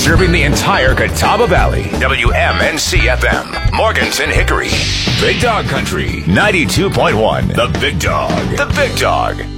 serving the entire Catawba Valley. WMNC-FM, Morganton Hickory. Big Dog Country, 92.1. The Big Dog. The Big Dog.